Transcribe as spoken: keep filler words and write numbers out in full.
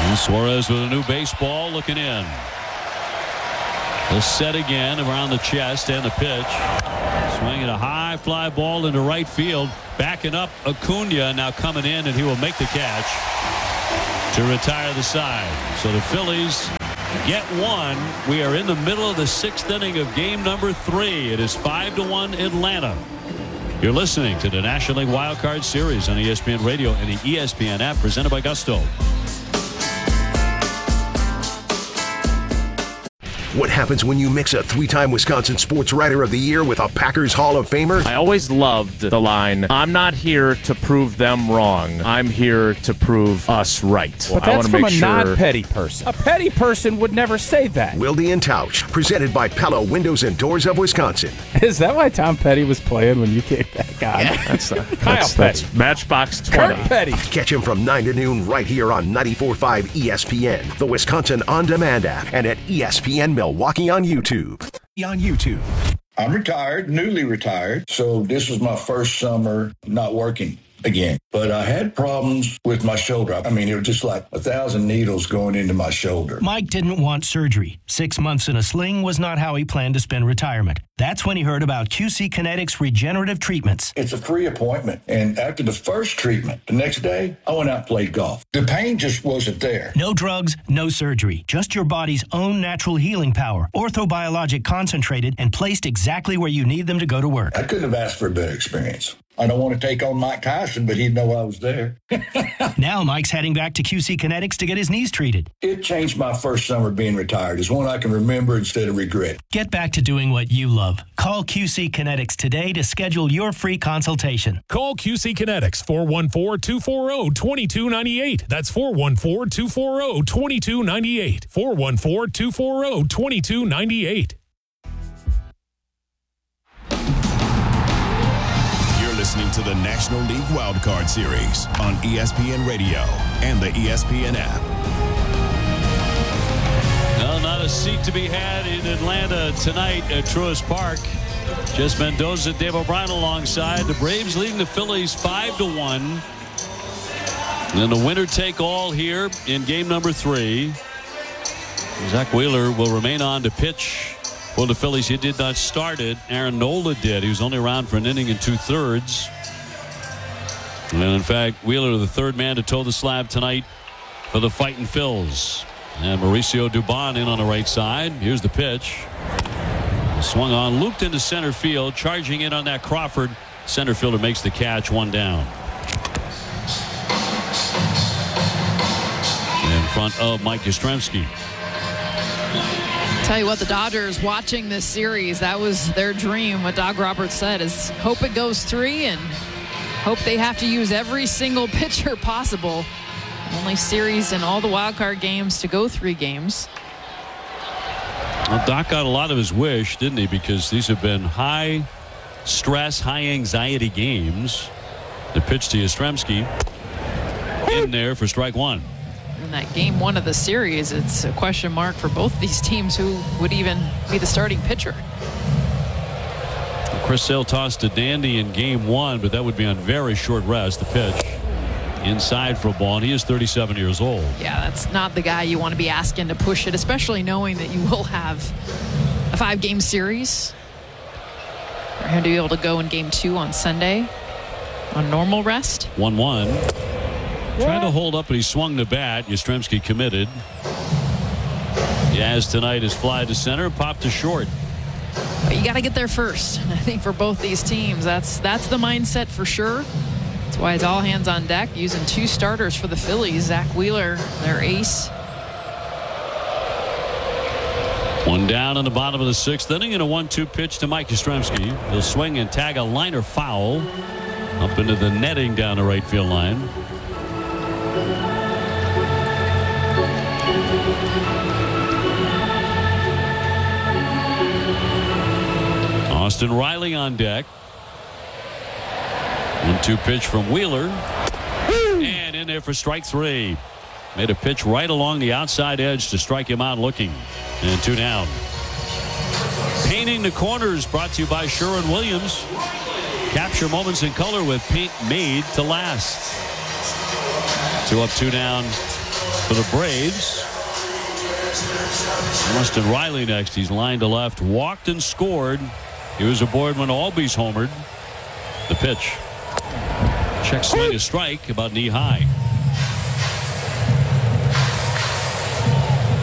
And Suarez with a new baseball looking in. The set again around the chest and the pitch. Swinging a high fly ball into right field. Backing up Acuna now coming in, and he will make the catch to retire the side. So the Phillies get one. We are in the middle of the sixth inning of game number three. It is five to one Atlanta. You're listening to the National League Wild Card Series on E S P N Radio and the E S P N app, presented by Gusto. What happens when you mix a three-time Wisconsin Sports Writer of the Year with a Packers Hall of Famer? I always loved the line, I'm not here to prove them wrong. I'm here to prove us right. But I that's from make a sure... non-petty person. A petty person would never say that. Wilde and Tausch, presented by Pella Windows and Doors of Wisconsin. Is that why Tom Petty was playing when you came back on? Yeah, that's, uh, Kyle that's, Petty. that's Matchbox twenty. Kurt Petty. Catch him from nine to noon right here on ninety-four point five E S P N, the Wisconsin On Demand app, and at E S P N Milwaukee on YouTube. On YouTube. I'm retired, newly retired, so this was my first summer not working again. But I had problems with my shoulder. I mean, it was just like a thousand needles going into my shoulder. Mike didn't want surgery. Six months in a sling was not how he planned to spend retirement. That's when he heard about Q C Kinetics regenerative treatments. It's a free appointment. And after the first treatment, the next day, I went out and played golf. The pain just wasn't there. No drugs, no surgery. Just your body's own natural healing power. Orthobiologic concentrated and placed exactly where you need them to go to work. I couldn't have asked for a better experience. I don't want to take on Mike Tyson, but he'd know I was there. Now Mike's heading back to Q C Kinetics to get his knees treated. It changed my first summer being retired. It's one I can remember instead of regret. Get back to doing what you love. Call Q C Kinetics today to schedule your free consultation. Call Q C Kinetics, four one four, two four zero, two two nine eight. That's four one four, two four zero, two two nine eight. four one four, two four zero, two two nine eight. Listening to the National League Wildcard Series on E S P N Radio and the E S P N app. Well, not a seat to be had in Atlanta tonight at Truist Park. Just Mendoza, Dave O'Brien alongside. The Braves leading the Phillies five to one. And the winner take all here in game number three. Zach Wheeler will remain on to pitch for the Phillies. He did not start it. Aaron Nola did. He was only around for an inning and two thirds. And in fact, Wheeler, the third man to toe the slab tonight for the Fightin' Phils. And Mauricio Dubon in on the right side. Here's the pitch. Swung on, looped into center field, charging in on that Crawford. Center fielder makes the catch, one down. In front of Mike Yastrzemski. Tell you what, the Dodgers watching this series, that was their dream. What Doc Roberts said is hope it goes three and hope they have to use every single pitcher possible. Only series in all the wild card games to go three games. Well, Doc got a lot of his wish, didn't he? Because these have been high stress, high anxiety games. The pitch to Yastrzemski in there for strike one. In that game one of the series, it's a question mark for both these teams who would even be the starting pitcher. Chris Sale tossed to Dandy in game one, but that would be on very short rest. The pitch inside for a ball, and he is thirty-seven years old. Yeah, that's not the guy you want to be asking to push it, especially knowing that you will have a five-game series. For him to be able to go in game two on Sunday on normal rest. one one. Trying to hold up, but he swung the bat. Yastrzemski committed. Yaz tonight is fly to center, popped to short. But you got to get there first. I think for both these teams, that's that's the mindset for sure. That's why it's all hands on deck, using two starters for the Phillies. Zach Wheeler, their ace. One down in the bottom of the sixth inning, and a one two pitch to Mike Yastrzemski. He'll swing and tag a liner foul up into the netting down the right field line. Austin Riley on deck. one two pitch from Wheeler. And in there for strike three. Made a pitch right along the outside edge to strike him out looking. And two down. Painting the Corners brought to you by Sherwin-Williams. Capture moments in color with paint made to last. Two up, two down for the Braves. Austin Riley next. He's lined to left, walked and scored. He was aboard when Albies homered. The pitch. Check swing, a strike, about knee high.